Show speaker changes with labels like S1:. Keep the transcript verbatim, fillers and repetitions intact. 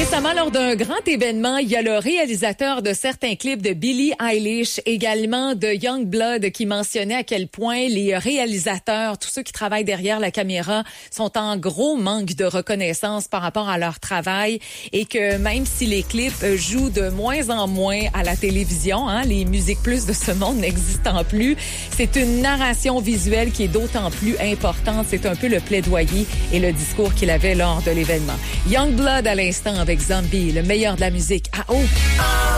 S1: Récemment, lors d'un grand événement, il y a le réalisateur de certains clips de Billie Eilish, également de Youngblood, qui mentionnait à quel point les réalisateurs, tous ceux qui travaillent derrière la caméra, sont en gros manque de reconnaissance par rapport à leur travail et que même si les clips jouent de moins en moins à la télévision, hein, les Musiques Plus de ce monde n'existant plus, c'est une narration visuelle qui est d'autant plus importante. C'est un peu le plaidoyer et le discours qu'il avait lors de l'événement. Youngblood à l'instant avec Zombie, le meilleur de la musique à haut.